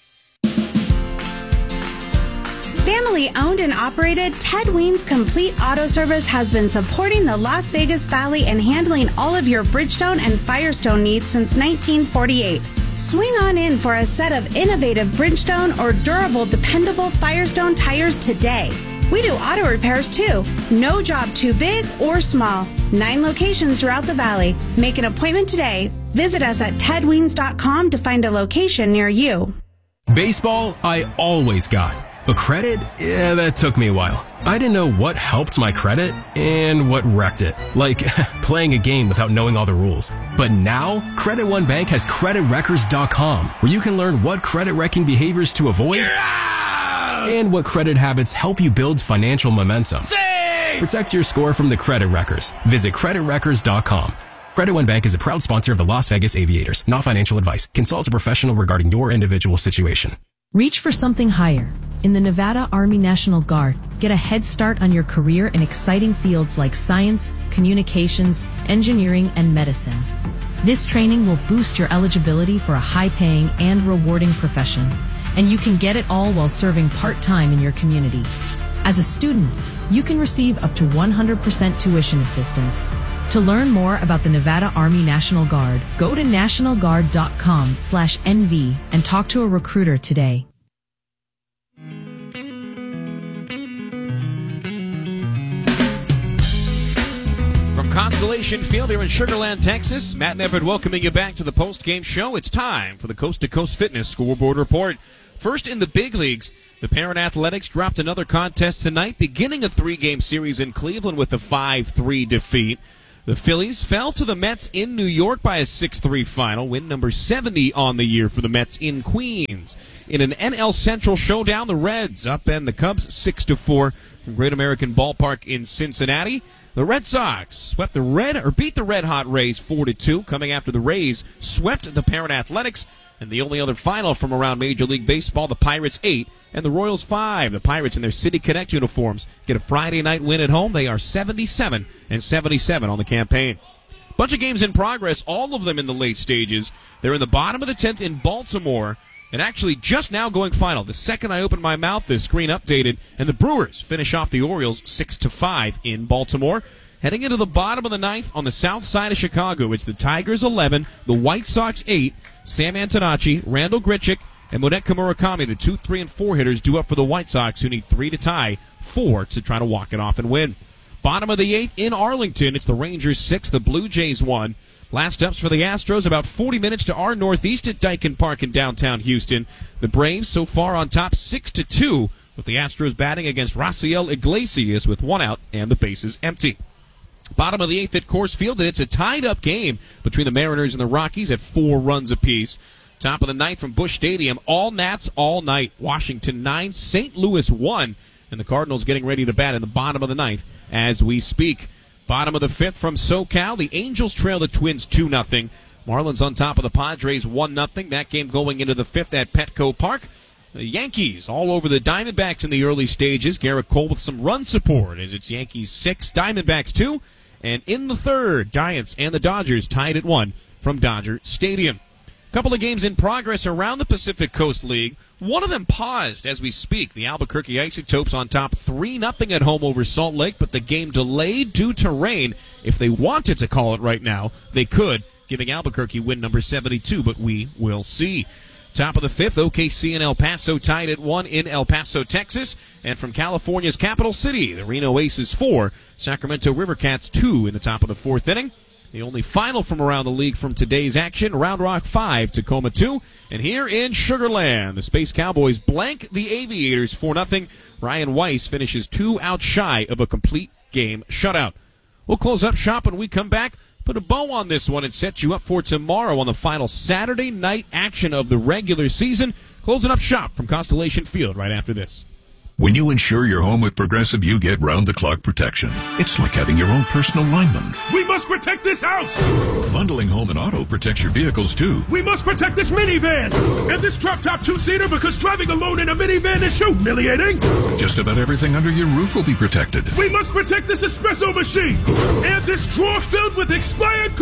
Speaker 21: Family owned and operated, Ted Ween's Complete Auto Service has been supporting the Las Vegas Valley and handling all of your Bridgestone and Firestone needs since nineteen forty-eight. Swing on in for a set of innovative Bridgestone or durable, dependable Firestone tires today. We do auto repairs too. No job too big or small. Nine locations throughout the valley. Make an appointment today. Visit us at ted weens dot com to find a location near you.
Speaker 20: Baseball, I always got. But credit? Yeah, that took me a while. I didn't know what helped my credit and what wrecked it. Like playing a game without knowing all the rules. But now, Credit One Bank has credit wreckers dot com, where you can learn what credit wrecking behaviors to avoid and what credit habits help you build financial momentum. Save! Protect your score from the credit wreckers. Visit credit wreckers dot com. Credit One Bank is a proud sponsor of the Las Vegas Aviators. Not financial advice. Consult a professional regarding your individual situation.
Speaker 13: Reach for something higher. In the Nevada Army National Guard, get a head start on your career in exciting fields like science, communications, engineering, and medicine. This training will boost your eligibility for a high-paying and rewarding profession, and you can get it all while serving part-time in your community. As a student, you can receive up to one hundred percent tuition assistance. To learn more about the Nevada Army National Guard, go to national guard dot com slash N V and talk to a recruiter today.
Speaker 1: From Constellation Field here in Sugar Land, Texas, Matt Neverett welcoming you back to the post-game show. It's time for the Coast to Coast Fitness Scoreboard Report. First in the big leagues, the Parent Athletics dropped another contest tonight, beginning a three-game series in Cleveland with a five three defeat. The Phillies fell to the Mets in New York by a six three final, win number seventy on the year for the Mets in Queens. In an N L Central showdown, the Reds upend the Cubs six to four from Great American Ballpark in Cincinnati. The Red Sox swept the Red or beat the Red Hot Rays four to two, coming after the Rays swept the Parent Athletics. And the only other final from around Major League Baseball, the Pirates eight and the Royals five. The Pirates in their City Connect uniforms get a Friday night win at home. They are seventy-seven and seventy-seven on the campaign. Bunch of games in progress, all of them in the late stages. They're in the bottom of the tenth in Baltimore, and actually just now going final. The second I opened my mouth, the screen updated, and the Brewers finish off the Orioles six to five in Baltimore. Heading into the bottom of the ninth on the south side of Chicago, it's the Tigers eleven, the White Sox eight, Sam Antonacci, Randall Grichuk, and Moneka Murakami, the two, three, and four hitters due up for the White Sox, who need three to tie, four to try to walk it off and win. Bottom of the eighth in Arlington, it's the Rangers six, the Blue Jays one. Last ups for the Astros, about forty minutes to our northeast at Daikin Park in downtown Houston. The Braves so far on top six to two, with the Astros batting against Raciel Iglesias with one out and the bases empty. Bottom of the eighth at Coors Field, and it's a tied-up game between the Mariners and the Rockies at four runs apiece. Top of the ninth from Busch Stadium, all Nats all night. Washington nine, Saint Louis one, and the Cardinals getting ready to bat in the bottom of the ninth as we speak. Bottom of the fifth from SoCal, the Angels trail the Twins two nothing. Marlins on top of the Padres one nothing. That game going into the fifth at Petco Park. The Yankees all over the Diamondbacks in the early stages. Garrett Cole with some run support as it's Yankees six, Diamondbacks two. And in the third, Giants and the Dodgers tied at one from Dodger Stadium. A couple of games in progress around the Pacific Coast League. One of them paused as we speak. The Albuquerque Isotopes on top three nothing at home over Salt Lake, but the game delayed due to rain. If they wanted to call it right now, they could, giving Albuquerque win number seventy-two, but we will see. Top of the fifth, O K C and El Paso tied at one in El Paso, Texas. And from California's capital city, the Reno Aces four, Sacramento River Cats two in the top of the fourth inning. The only final from around the league from today's action, Round Rock five, Tacoma two. And here in Sugar Land, the Space Cowboys blank the Aviators four nothing. Ryan Weiss finishes two out shy of a complete game shutout. We'll close up shop when we come back. Put a bow on this one and set you up for tomorrow on the final Saturday night action of the regular season. Closing up shop from Constellation Field right after this.
Speaker 3: When you insure your home with Progressive, you get round-the-clock protection. It's like having your own personal lineman.
Speaker 22: We must protect this house!
Speaker 3: Bundling home and auto protects your vehicles, too.
Speaker 22: We must protect this minivan! And this drop-top two-seater, because driving alone in a minivan is humiliating!
Speaker 3: Just about everything under your roof will be protected.
Speaker 22: We must protect this espresso machine! And this drawer filled with expired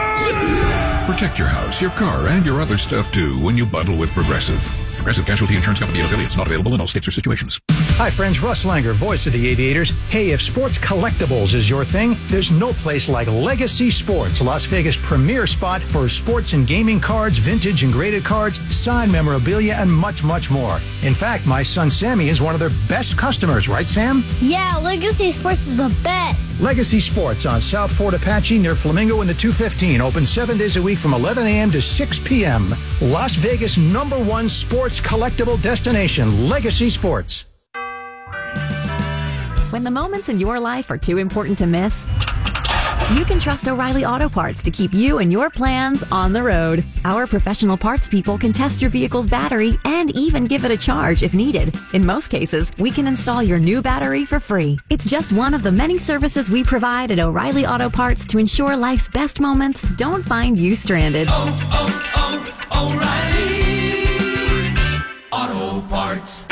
Speaker 22: coupons!
Speaker 3: Protect your house, your car, and your other stuff, too, when you bundle with Progressive. Progressive Casualty Insurance Company and affiliates, not available in all states or situations.
Speaker 17: Hi, friends. Russ Langer, voice of the Aviators. Hey, if sports collectibles is your thing, there's no place like Legacy Sports, Las Vegas' premier spot for sports and gaming cards, vintage and graded cards, signed memorabilia, and much, much more. In fact, my son Sammy is one of their best customers, right, Sam?
Speaker 18: Yeah, Legacy Sports is the best.
Speaker 17: Legacy Sports on South Fort Apache near Flamingo in the two fifteen. Open seven days a week from eleven a.m. to six p.m. Las Vegas' number one sports collectible destination, Legacy Sports.
Speaker 23: When the moments in your life are too important to miss, you can trust O'Reilly Auto Parts to keep you and your plans on the road. Our professional parts people can test your vehicle's battery and even give it a charge if needed. In most cases, we can install your new battery for free. It's just one of the many services we provide at O'Reilly Auto Parts to ensure life's best moments don't find you stranded.
Speaker 24: Oh, oh, oh, O'Reilly Auto Parts.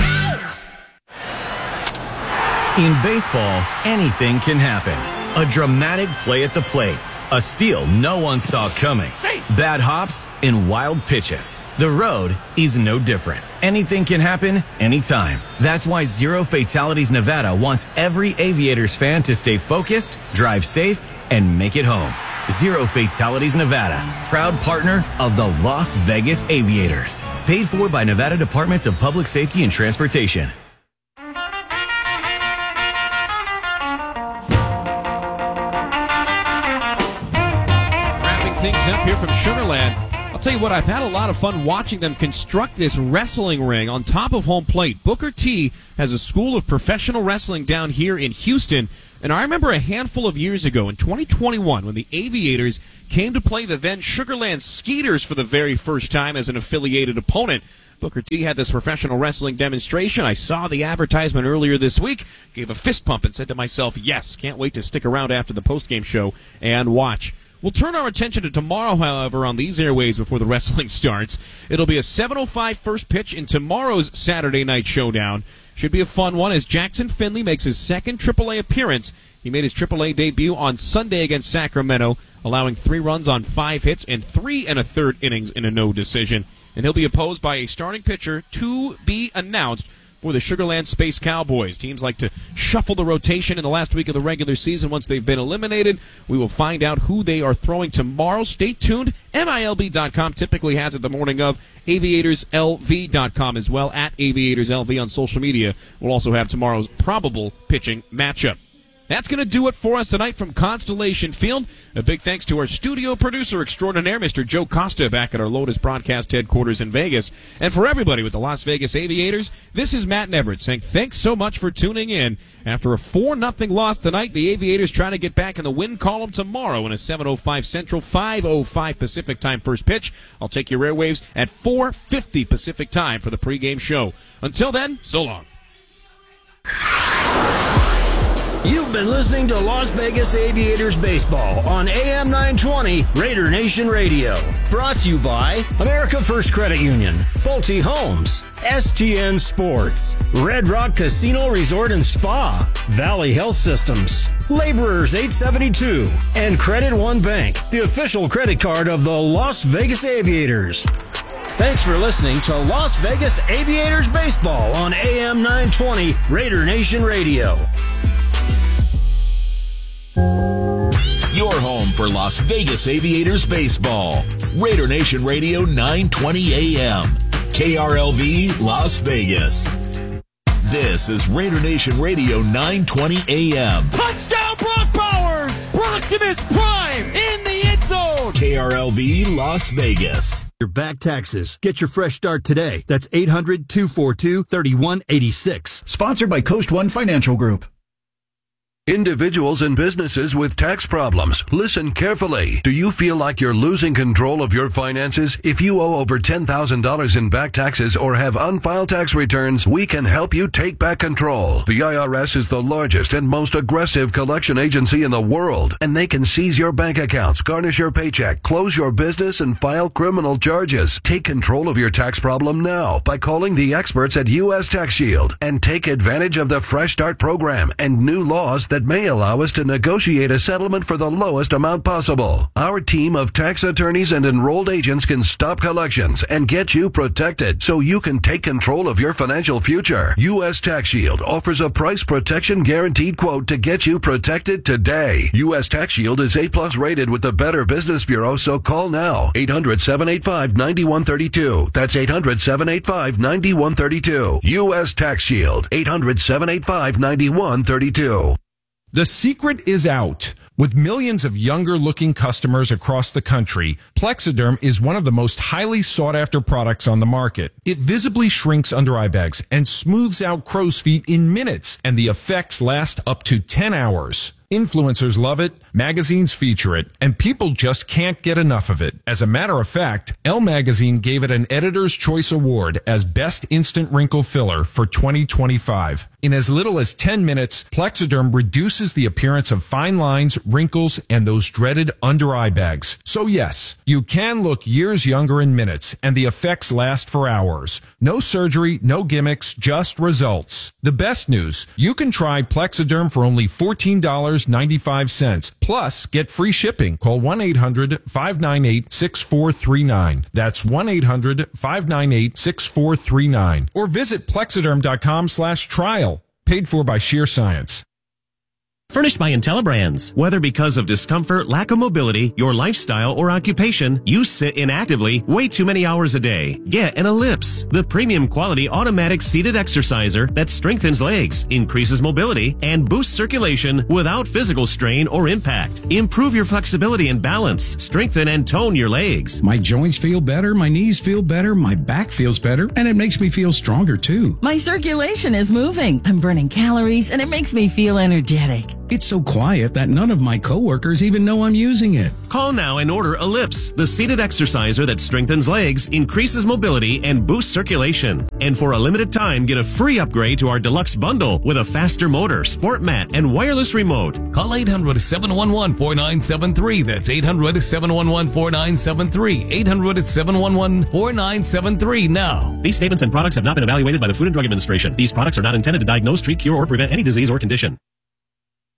Speaker 25: In baseball, anything can happen. A dramatic play at the plate, a steal no one saw coming, bad hops, and wild pitches. The road is no different. Anything can happen anytime. That's why Zero Fatalities Nevada wants every Aviators fan to stay focused, drive safe, and make it home. Zero Fatalities Nevada, proud partner of the Las Vegas Aviators. Paid for by Nevada Departments of Public Safety and Transportation.
Speaker 1: Things up here from Sugar Land. I'll tell you what, I've had a lot of fun watching them construct this wrestling ring on top of home plate. Booker T has a school of professional wrestling down here in Houston. And I remember a handful of years ago in twenty twenty-one when the Aviators came to play the then Sugarland Skeeters for the very first time as an affiliated opponent. Booker T had this professional wrestling demonstration. I saw the advertisement earlier this week, gave a fist pump, and said to myself, yes, can't wait to stick around after the postgame show and watch. We'll turn our attention to tomorrow, however, on these airways before the wrestling starts. It'll be a seven oh five first pitch in tomorrow's Saturday Night Showdown. Should be a fun one as Jackson Finley makes his second triple A appearance. He made his triple A debut on Sunday against Sacramento, allowing three runs on five hits and three and a third innings in a no decision. And he'll be opposed by a starting pitcher to be announced for the Sugarland Space Cowboys. Teams like to shuffle the rotation in the last week of the regular season once they've been eliminated. We will find out who they are throwing tomorrow. Stay tuned. M I L B dot com typically has it the morning of. Aviators L V dot com as well, at Aviators L V on social media. We'll also have tomorrow's probable pitching matchup. That's going to do it for us tonight from Constellation Field. A big thanks to our studio producer extraordinaire, Mister Joe Costa, back at our Lotus broadcast headquarters in Vegas. And for everybody with the Las Vegas Aviators, this is Matt Neverett saying thanks so much for tuning in. After a four nothing loss tonight, the Aviators trying to get back in the win column tomorrow in a seven oh five Central, five oh five Pacific time first pitch. I'll take your airwaves at four fifty Pacific time for the pregame show. Until then, so long.
Speaker 19: You've been listening to Las Vegas Aviators Baseball on A M nine twenty Raider Nation Radio. Brought to you by America First Credit Union, Pulte Homes, S T N Sports, Red Rock Casino Resort and Spa, Valley Health Systems, Laborers eight seventy-two, and Credit One Bank, the official credit card of the Las Vegas Aviators. Thanks for listening to Las Vegas Aviators Baseball on A M nine twenty Raider Nation Radio.
Speaker 2: Your home for Las Vegas Aviators baseball. Raider Nation Radio nine twenty A M. K R L V Las Vegas. This is Raider Nation Radio nine twenty A M.
Speaker 22: Touchdown Brock Bowers! Optimus Prime in the end zone!
Speaker 2: K R L V Las Vegas.
Speaker 4: Your back taxes. Get your fresh start today. That's eight hundred, two four two, three one eight six.
Speaker 7: Sponsored by Coast One Financial Group.
Speaker 8: Individuals and businesses with tax problems, listen carefully. Do you feel like you're losing control of your finances? If you owe over ten thousand dollars in back taxes or have unfiled tax returns, we can help you take back control. The I R S is the largest and most aggressive collection agency in the world, and they can seize your bank accounts, garnish your paycheck, close your business, and file criminal charges. Take control of your tax problem now by calling the experts at U S Tax Shield and take advantage of the Fresh Start program and new laws that may allow us to negotiate a settlement for the lowest amount possible. Our team of tax attorneys and enrolled agents can stop collections and get you protected so you can take control of your financial future. U S Tax Shield offers a price protection guaranteed quote to get you protected today. U S Tax Shield is A plus rated with the Better Business Bureau, so call now. eight hundred, seven eight five, nine one three two. That's eight hundred, seven eight five, nine one three two. U S Tax Shield. eight hundred, seven eight five, nine one three two.
Speaker 10: The secret is out. With millions of younger-looking customers across the country, Plexiderm is one of the most highly sought-after products on the market. It visibly shrinks under eye bags and smooths out crow's feet in minutes, and the effects last up to ten hours. Influencers love it, magazines feature it, and people just can't get enough of it. As a matter of fact, Elle Magazine gave it an Editor's Choice Award as Best Instant Wrinkle Filler for twenty twenty-five. In as little as ten minutes, Plexiderm reduces the appearance of fine lines, wrinkles, and those dreaded under-eye bags. So yes, you can look years younger in minutes, and the effects last for hours. No surgery, no gimmicks, just results. The best news, you can try Plexiderm for only fourteen dollars and ninety-five cents. Plus, get free shipping. Call one eight hundred, five nine eight, six four three nine. That's one eight hundred, five nine eight, six four three nine. Or visit plexiderm.com slash trial. Paid for by Sheer Science.
Speaker 12: Furnished by IntelliBrands. Whether because of discomfort, lack of mobility, your lifestyle, or occupation, you sit inactively way too many hours a day. Get an Ellipse, the premium quality automatic seated exerciser that strengthens legs, increases mobility, and boosts circulation without physical strain or impact. Improve your flexibility and balance. Strengthen and tone your legs.
Speaker 26: My joints feel better, my knees feel better, my back feels better, and it makes me feel stronger too.
Speaker 27: My circulation is moving. I'm burning calories, and it makes me feel energetic.
Speaker 26: It's so quiet that none of my coworkers even know I'm using it.
Speaker 12: Call now and order Ellipse, the seated exerciser that strengthens legs, increases mobility, and boosts circulation. And for a limited time, get a free upgrade to our deluxe bundle with a faster motor, sport mat, and wireless remote.
Speaker 5: Call eight hundred, seven one one, four nine seven three. That's eight hundred, seven one one, four nine seven three. eight hundred, seven one one, four nine seven three now.
Speaker 12: These statements and products have not been evaluated by the Food and Drug Administration. These products are not intended to diagnose, treat, cure, or prevent any disease or condition.